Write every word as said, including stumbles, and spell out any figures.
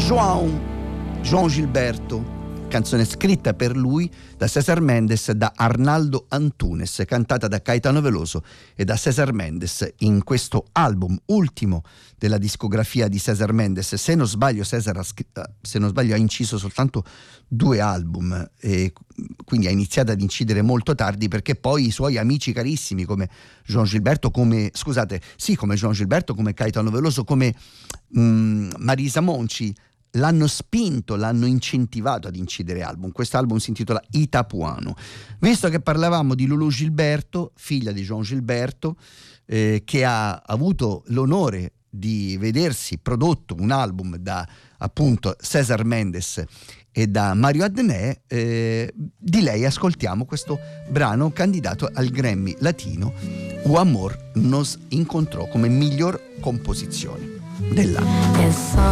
João, João Gilberto, canzone scritta per lui da César Mendes e da Arnaldo Antunes, cantata da Caetano Veloso e da César Mendes in questo album ultimo della discografia di César Mendes. Se non sbaglio, César ha, scritto, se non sbaglio, ha inciso soltanto due album, e quindi ha iniziato ad incidere molto tardi, perché poi i suoi amici carissimi come João Gilberto, come scusate, sì, come João Gilberto, come Caetano Veloso, come mh, Marisa Monti l'hanno spinto, l'hanno incentivato ad incidere album. Questo album si intitola Itapuano. Visto che parlavamo di Lulu Gilberto, figlia di João Gilberto, eh, che ha avuto l'onore di vedersi prodotto un album da appunto César Mendes e da Mario Adnet, eh, di lei ascoltiamo questo brano candidato al Grammy Latino. O Amor nos incontrò come miglior composizione dell'anno.